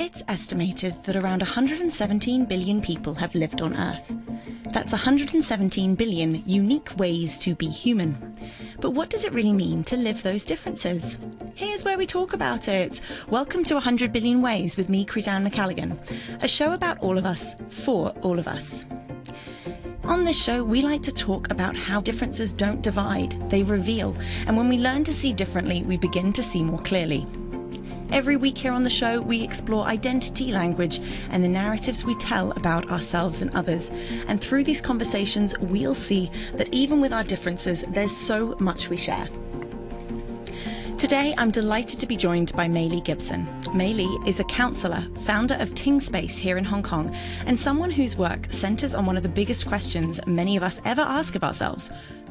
It's estimated that around 117 billion people have lived on Earth. That's 117 billion unique ways to be human. But what does it really mean to live those differences? Here's where we talk about it. Welcome to 100 Billion Ways with me, Chrisanne McCalligan, a show about all of us, for all of us. On this show, we like to talk about how differences don't divide, they reveal. And when we learn to see differently, we begin to see more clearly. Every week here on the show, we explore identity, language, and the narratives we tell about ourselves and others. And through these conversations, we'll see that even with our differences, there's so much we share. Today, I'm delighted to be joined by Mei Lee Gibson. Mei Lee is a counsellor, founder of Ting Space here in Hong Kong, and someone whose work centres on one of the biggest questions many of us ever ask of ourselves.